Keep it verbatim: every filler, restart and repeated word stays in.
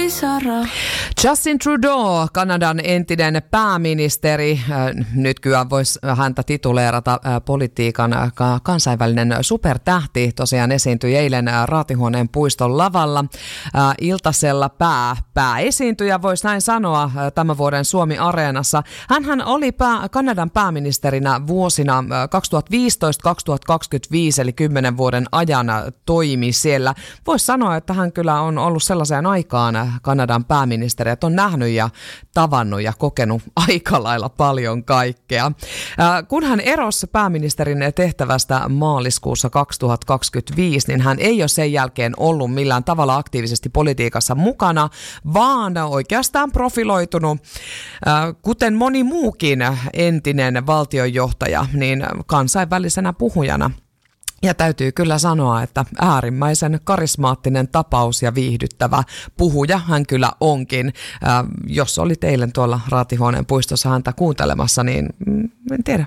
Sara. Justin Trudeau, Kanadan entinen pääministeri, nyt kyllä voisi häntä tituleerata politiikan kansainvälinen supertähti, tosiaan esiintyi eilen Raatihuoneen puiston lavalla iltasella pää, pääesiintyjä, voisi näin sanoa, tämän vuoden Suomi-areenassa. Hänhän oli pää, Kanadan pääministerinä vuosina kaksituhattaviisitoista kaksituhattakaksikymmentäviisi, eli kymmenen vuoden ajan toimi siellä. Voisi sanoa, että hän kyllä on ollut sellaiseen aikaan Kanadan pääministeri, että on nähnyt ja tavannut ja kokenut aika lailla paljon kaikkea. Kun hän erosi pääministerin tehtävästä maaliskuussa kaksituhattakaksikymmentäviisi, niin hän ei ole sen jälkeen ollut millään tavalla aktiivisesti politiikassa mukana, vaan oikeastaan profiloitunut, kuten moni muukin entinen valtionjohtaja, niin kansainvälisenä puhujana. Ja täytyy kyllä sanoa, että äärimmäisen karismaattinen tapaus ja viihdyttävä puhuja hän kyllä onkin. Äh, jos oli eilen tuolla Raatihuoneen puistossa häntä kuuntelemassa, niin en tiedä,